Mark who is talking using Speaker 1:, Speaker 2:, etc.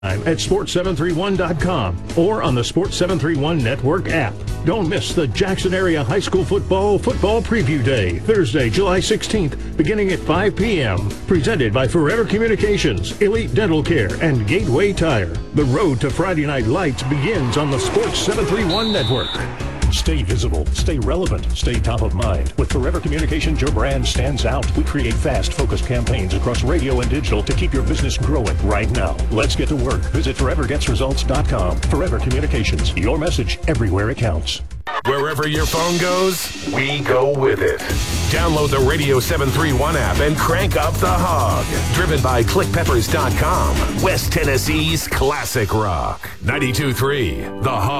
Speaker 1: at sports731.com or on the Sports 731 Network app. Don't miss the Jackson Area High School Football Preview Day, Thursday, July 16th, beginning at 5 p.m. Presented by Forever Communications, Elite Dental Care, and Gateway Tire. The road to Friday Night Lights begins on the Sports 731 Network.
Speaker 2: Stay visible, stay relevant, stay top of mind. With Forever Communications, your brand stands out. We create fast, focused campaigns across radio and digital to keep your business growing right now. Let's get to work. Visit forevergetsresults.com. Forever Communications, your message everywhere it counts.
Speaker 3: Wherever your phone goes, we go with it. Download the Radio 731 app and crank up the hog. Driven by ClickPeppers.com. West Tennessee's classic rock. 92.3, The Hog.